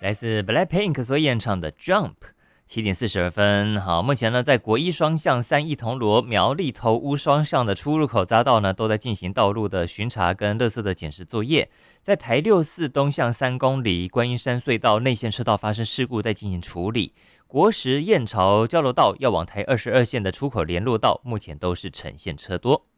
来自 BLACKPINK 所演唱的《Jump》。7:42。好，目前呢，在国一双向、三义铜锣、苗栗头屋双向的出入口匝道呢，都在进行道路的巡查跟垃圾的检视作业。在台64东向3公里观音山隧道内线车道发生事故，在进行处理。国十燕巢交流道要往台22线的出口联络道，目前都是呈现车多。